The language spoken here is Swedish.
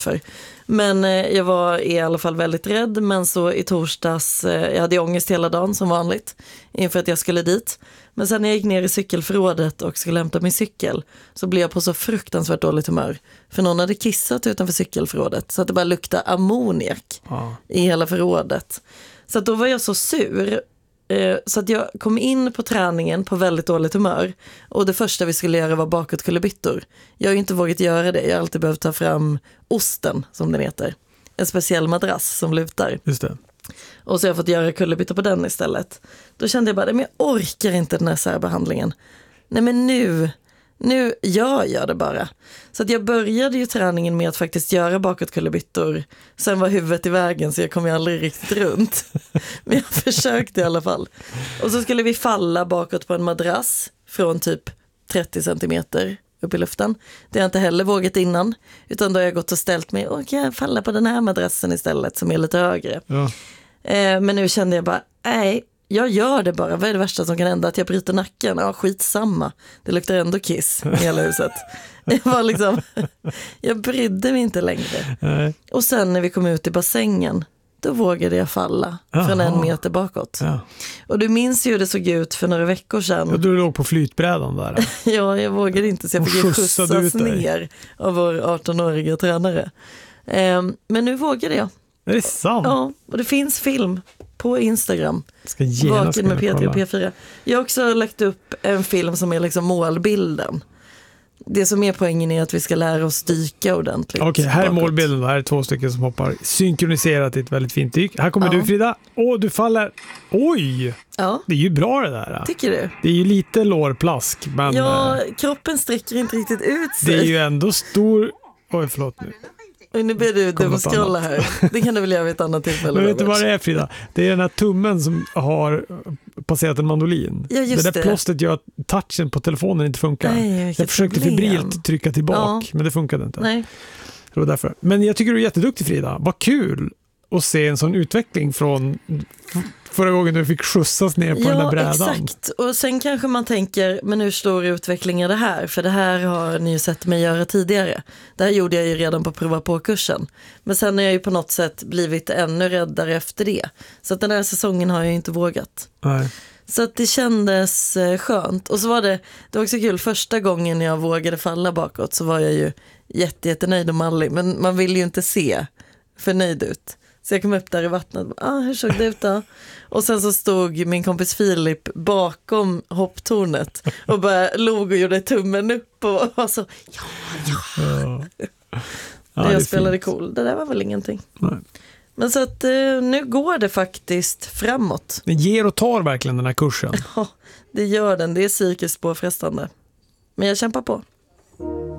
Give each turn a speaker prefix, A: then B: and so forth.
A: för. Men jag var i alla fall väldigt rädd. Men så i torsdags, jag hade ångest hela dagen som vanligt inför att jag skulle dit. Men sen när jag gick ner i cykelförrådet och skulle hämta min cykel så blev jag på så fruktansvärt dåligt humör. För någon hade kissat utanför cykelförrådet så att det bara luktade ammoniak i hela förrådet. Så att då var jag så sur. Så att jag kom in på träningen på väldigt dåligt humör. Och det första vi skulle göra var bakåtkullerbyttor. Jag har ju inte vågat göra det. Jag har alltid behövt ta fram osten, som den heter. En speciell madrass som lutar.
B: Just det.
A: Och så har jag fått göra kullerbyttor på den istället. Då kände jag bara, men jag orkar inte den här särbehandlingen. Nej men nu gör jag det bara. Så att jag började ju träningen med att faktiskt göra bakåtkullerbyttor. Sen var huvudet i vägen så jag kom ju aldrig riktigt runt. Men jag försökte i alla fall. Och så skulle vi falla bakåt på en madrass från typ 30 centimeter upp i luften. Det har jag inte heller vågat innan. Utan då har jag gått och ställt mig och kan jag falla på den här madrassen istället som är lite högre.
B: Ja.
A: Men nu kände jag bara, nej, jag gör det bara. Vad är det värsta som kan hända? Att jag bryter nacken? Ja, skitsamma. Det luktar ändå kiss i hela huset. Det var liksom, jag brydde mig inte längre.
B: Nej.
A: Och sen när vi kom ut i bassängen, då vågade jag falla från 1 meter bakåt.
B: Ja.
A: Och du minns ju hur det såg ut för några veckor sedan.
B: Ja, du låg på flytbrädan där.
A: Ja, jag vågade inte så jag fick ju skjutsas ner av vår 18-åriga tränare. Men nu vågade jag.
B: Är det sant?
A: Ja, och det finns film på Instagram.
B: Ska genast
A: Vaken med P3 och
B: kolla.
A: P4. Jag har också lagt upp en film som är liksom målbilden. Det som är poängen är att vi ska lära oss dyka ordentligt.
B: Okej, här är
A: bakåt.
B: målbilden. Här är 2 stycken som hoppar synkroniserat i ett väldigt fint dyk. Här kommer du, Frida. Åh, du faller. Oj!
A: Ja,
B: Det är ju bra det där.
A: tycker du?
B: Det är ju lite lårplask, men
A: Ja, kroppen sträcker inte riktigt ut sig.
B: det är ju ändå stor... Oj, förlåt nu.
A: Och nu ber du
B: Kommer något
A: dumskrolla här. Det kan du väl göra vid ett annat tillfälle.
B: Men vet du
A: Robert?
B: vad det är, Frida? Det är den här tummen som har passerat en mandolin.
A: Ja, just
B: det där
A: det.
B: plåstret gör att touchen på telefonen inte funkar.
A: Nej, vilket
B: jag försökte
A: problem.
B: febrilt trycka tillbaka, men det funkade inte.
A: Nej.
B: Det var därför. Men jag tycker du är jätteduktig, Frida. Vad kul att se en sån utveckling från förra gången du fick skjutsas ner på den där brädan.
A: Ja, exakt. Och sen kanske man tänker, men hur stor utveckling är det här? För det här har ni ju sett mig göra tidigare. Det här gjorde jag ju redan på prova på-kursen. Men sen har jag ju på något sätt blivit ännu räddare efter det. Så att den här säsongen har jag ju inte vågat.
B: Nej.
A: Så att det kändes skönt. Och så var det var också kul, första gången jag vågade falla bakåt så var jag ju jättenöjd och mallig. Men man vill ju inte se för nöjd ut. Så jag kom upp där i vattnet. Hur såg det ut då? Och sen så stod min kompis Filip bakom hopptornet och bara log och gjorde tummen upp och var så,
B: Ja,
A: när jag
B: det
A: spelade
B: fint.
A: cool. Det där var väl ingenting.
B: Nej.
A: Men så att nu går det faktiskt framåt.
B: Den ger och tar verkligen den här kursen.
A: Ja, det gör den. Det är psykiskt påfrestande. Men jag kämpar på.